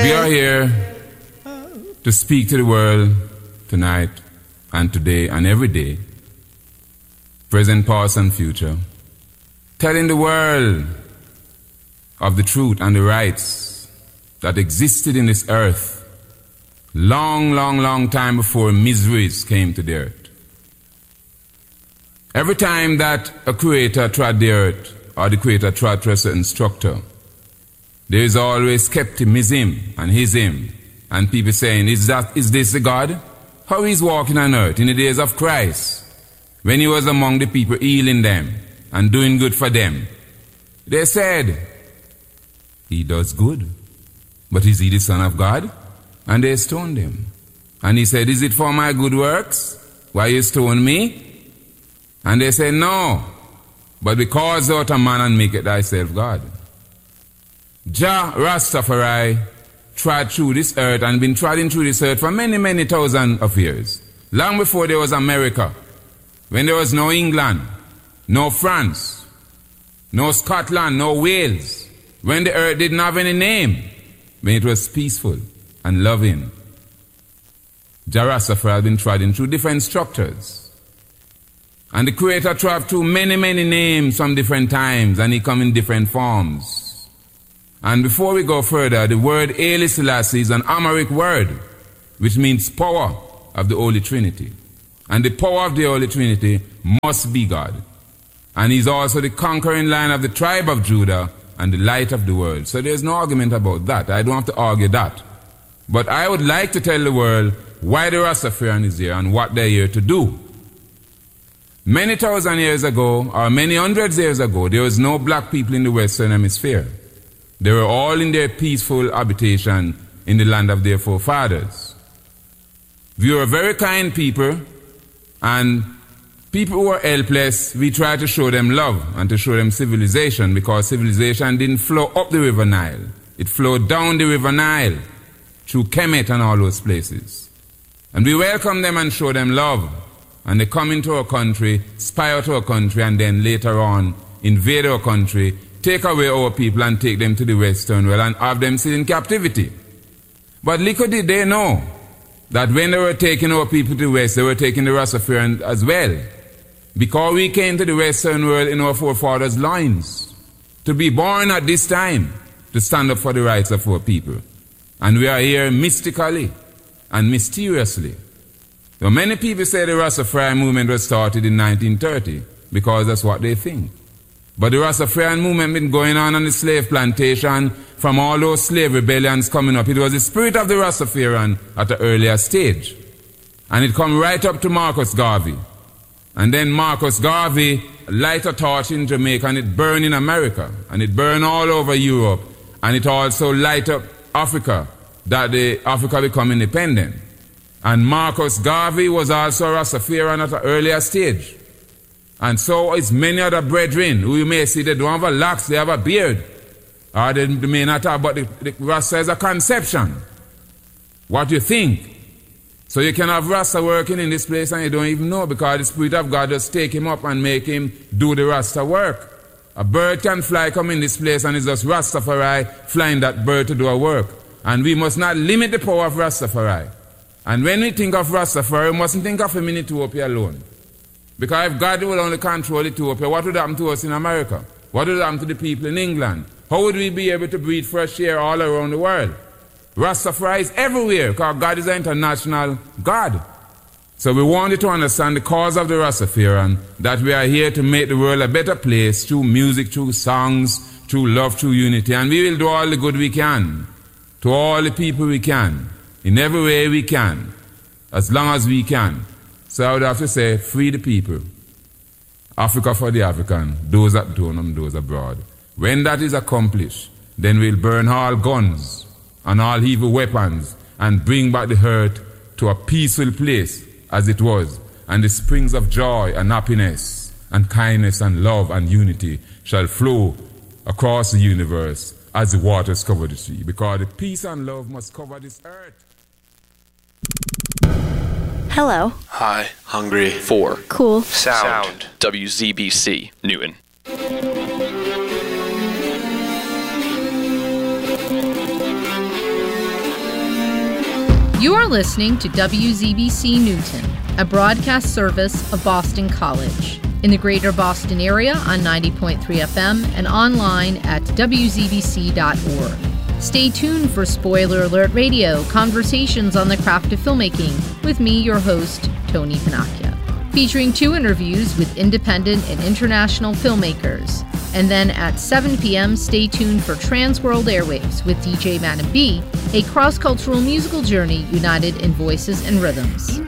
We are here to speak to the world tonight and today and every day, present, past and future, telling the world of the truth and the rights that existed in this earth long time before miseries came to the earth. Every time that a creator trod the earth or the creator trod to a certain structure, there is always skepticism and hism, and people saying, is this the God? How he's walking on earth in the days of Christ, when he was among the people healing them and doing good for them? They said, he does good, but is he the Son of God? And they stoned him. And he said, is it for my good works why you stone me? And they said, no, but because thou art a man and make it thyself God. Jah Rastafari trod through this earth and been trodding through this earth for many thousands of years. Long before there was America, when there was no England, no France, no Scotland, no Wales, when the earth didn't have any name, when it was peaceful and loving. Jah Rastafari has been trodding through different structures. And the Creator traveled through many names from different times, and he come in different forms. And before we go further, the word Haile Selassie is an Amharic word, which means power of the Holy Trinity. And the power of the Holy Trinity must be God. And he's also the conquering lion of the tribe of Judah and the light of the world. So there's no argument about that. I don't have to argue that. But I would like to tell the world why the Rastafarian is here and what they're here to do. Many thousand years ago, or many hundreds of years ago, there was no black people in the Western Hemisphere. They were all in their peaceful habitation in the land of their forefathers. We were very kind people, and people who were helpless, we tried to show them love and to show them civilization, because civilization didn't flow up the River Nile. It flowed down the River Nile through Kemet and all those places. And we welcome them and show them love. And they come into our country, spy out our country, and then later on invade our country, take away our people and take them to the Western world and have them sit in captivity. But little did they know that when they were taking our people to the West, they were taking the Rastafarian as well. Because we came to the Western world in our forefathers' lines, to be born at this time, to stand up for the rights of our people. And we are here mystically and mysteriously. So many people say the Rastafarian movement was started in 1930 because that's what they think. But the Rastafarian movement been going on the slave plantation from all those slave rebellions coming up. It was the spirit of the Rastafarian at an earlier stage. And it come right up to Marcus Garvey. And then Marcus Garvey light a torch in Jamaica and it burned in America. And it burned all over Europe. And it also light up Africa, that Africa become independent. And Marcus Garvey was also a Rastafarian at an earlier stage. And so is many other brethren who you may see they don't have a locks, they have a beard. Or they may not have, but the Rasta is a conception. What you think. So you can have Rasta working in this place and you don't even know, because the Spirit of God just take him up and make him do the Rasta work. A bird can fly, come in this place, and it's just Rastafari flying that bird to do a work. And we must not limit the power of Rastafari. And when we think of Rastafari, we mustn't think of him in Ethiopia alone. Because if God will only control Ethiopia, what would happen to us in America? What would happen to the people in England? How would we be able to breathe fresh air all around the world? Rastafari is everywhere, because God is an international God. So we want you to understand the cause of the Rastafarian, that we are here to make the world a better place through music, through songs, through love, through unity. And we will do all the good we can to all the people we can. In every way we can, as long as we can. So I would have to say, free the people. Africa for the African, those at home, those abroad. When that is accomplished, then we'll burn all guns and all evil weapons and bring back the earth to a peaceful place as it was. And the springs of joy and happiness and kindness and love and unity shall flow across the universe as the waters cover the sea. Because the peace and love must cover this earth. Hello. Hi. Hungry. 4. Cool. Sound. WZBC. Newton. You are listening to WZBC Newton, a broadcast service of Boston College. In the greater Boston area on 90.3 FM and online at WZBC.org. Stay tuned for Spoiler Alert Radio, conversations on the craft of filmmaking, with me, your host, Tony Panacchia, featuring 2 interviews with independent and international filmmakers. And then at 7 p.m., stay tuned for Transworld Airwaves with DJ Madam B, a cross-cultural musical journey united in voices and rhythms.